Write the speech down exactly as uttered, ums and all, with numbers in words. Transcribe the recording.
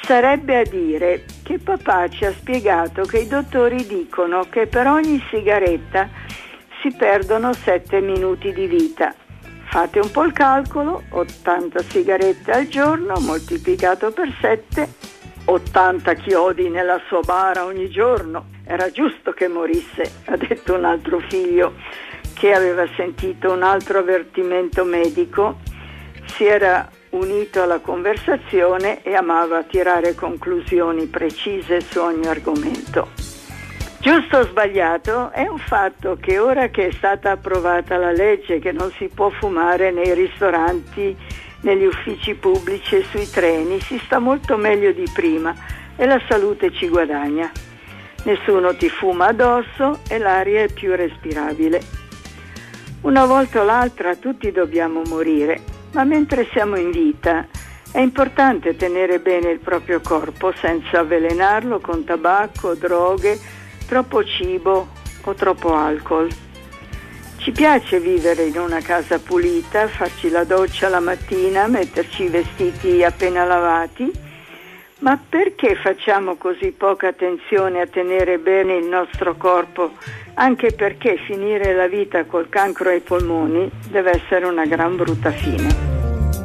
Sarebbe a dire che papà ci ha spiegato che i dottori dicono che per ogni sigaretta si perdono sette minuti di vita. Fate un po' il calcolo, ottanta sigarette al giorno moltiplicato per sette, ottanta chiodi nella sua bara ogni giorno. Era giusto che morisse, ha detto un altro figlio che aveva sentito un altro avvertimento medico, si era unito alla conversazione e amava tirare conclusioni precise su ogni argomento. Giusto o sbagliato, è un fatto che ora che è stata approvata la legge che non si può fumare nei ristoranti, negli uffici pubblici e sui treni, si sta molto meglio di prima e la salute ci guadagna. Nessuno ti fuma addosso e l'aria è più respirabile. Una volta o l'altra tutti dobbiamo morire, ma mentre siamo in vita è importante tenere bene il proprio corpo senza avvelenarlo con tabacco, droghe, troppo cibo o troppo alcol. Ci piace vivere in una casa pulita, farci la doccia la mattina, metterci i vestiti appena lavati, ma perché facciamo così poca attenzione a tenere bene il nostro corpo, anche perché finire la vita col cancro ai polmoni deve essere una gran brutta fine.